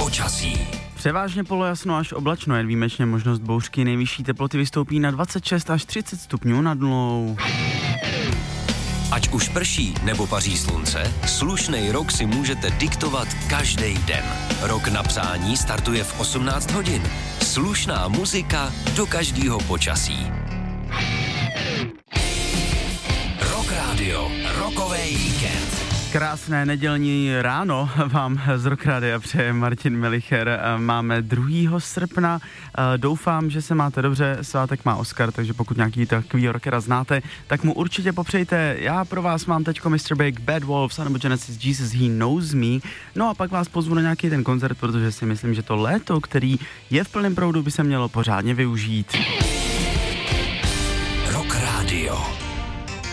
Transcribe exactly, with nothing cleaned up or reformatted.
Počasí. Převážně polojasno až oblačno, jen výjimečně možnost bouřky, nejvyšší teploty vystoupí na dvacet šest až třicet stupňů nad nulou. Ať už prší nebo paří slunce, slušnej rok si můžete diktovat každý den. Rok na psání startuje v osmnáct hodin. Slušná muzika do každého počasí. Rock Radio, rokovej víkend. Krásné nedělní ráno vám z Rock Radia přeje Martin Melicher. Máme druhého srpna. Doufám, že se máte dobře. Svátek má Oskar, takže pokud nějaký takový rockera znáte, tak mu určitě popřejte. Já pro vás mám teďko mister Big, Bad Wolves, nebo Genesis Jesus, He Knows Me. No a pak vás pozvu na nějaký ten koncert, protože si myslím, že to léto, který je v plném proudu, by se mělo pořádně využít. Rock Radio.